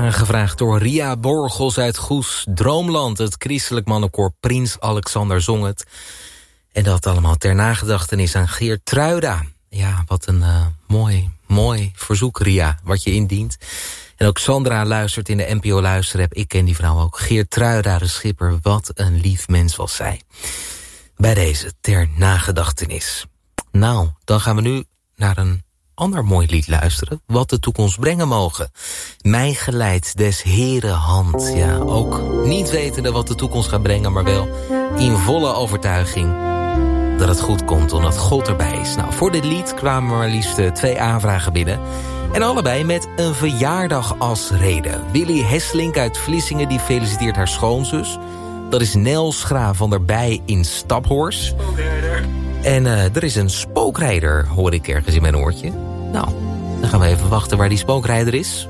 Aangevraagd door Ria Borgels uit Goes, Droomland. Het christelijk mannenkoor Prins Alexander zong het. En dat allemaal ter nagedachtenis aan Geertruida. Ja, wat een mooi verzoek, Ria, wat je indient. En ook Sandra luistert in de NPO Luisterapp. Ik ken die vrouw ook. Geertruida de Schipper, wat een lief mens was zij. Bij deze ter nagedachtenis. Nou, dan gaan we nu naar een ander mooi lied luisteren. Wat de toekomst brengen mogen. Mij geleidt des Heren hand. Ja, ook niet wetende wat de toekomst gaat brengen, maar wel in volle overtuiging dat het goed komt, omdat God erbij is. Nou, voor dit lied kwamen maar liefst 2 aanvragen binnen. En allebei met een verjaardag als reden. Willy Hesselink uit Vlissingen die feliciteert haar schoonzus. Dat is Nel Schra van der Bij in Staphorst. Spookrijder. En er is een spookrijder, hoor ik ergens in mijn oortje. Nou, dan gaan we even wachten waar die spookrijder is.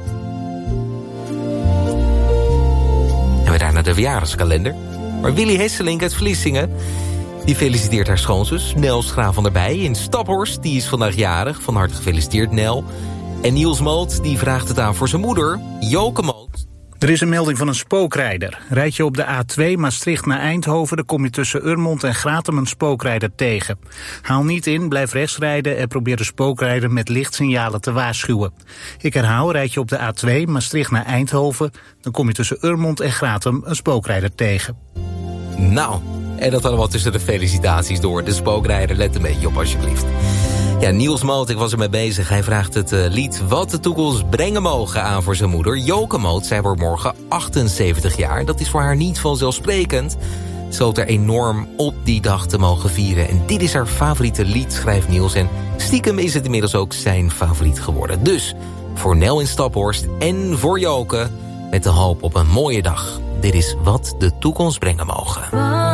En we daar naar de verjaardagskalender. Maar Willy Hesselink uit Vlissingen die feliciteert haar schoonzus, Nel Schra van der Bij in Staphorst. Die is vandaag jarig. Van harte gefeliciteerd, Nel. En Niels Moot die vraagt het aan voor zijn moeder, Joke Moot. Er is een melding van een spookrijder. Rijd je op de A2 Maastricht naar Eindhoven, dan kom je tussen Urmond en Gratum een spookrijder tegen. Haal niet in, blijf rechts rijden en probeer de spookrijder met lichtsignalen te waarschuwen. Ik herhaal, rijd je op de A2 Maastricht naar Eindhoven, dan kom je tussen Urmond en Gratum een spookrijder tegen. Nou, en dat allemaal tussen de felicitaties door. De spookrijder, let een beetje op alsjeblieft. Ja, Niels Moot, ik was ermee bezig. Hij vraagt het lied Wat de toekomst brengen mogen aan voor zijn moeder. Joke Moot, zij wordt morgen 78 jaar. Dat is voor haar niet vanzelfsprekend. Ze hoopt er enorm op die dag te mogen vieren. En dit is haar favoriete lied, schrijft Niels. En stiekem is het inmiddels ook zijn favoriet geworden. Dus voor Nel in Staphorst en voor Joke met de hoop op een mooie dag. Dit is Wat de toekomst brengen mogen.